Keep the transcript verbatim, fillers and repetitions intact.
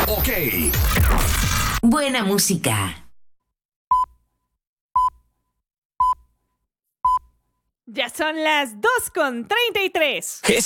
Ok. Buena música. Ya son las dos con treinta y tres. Es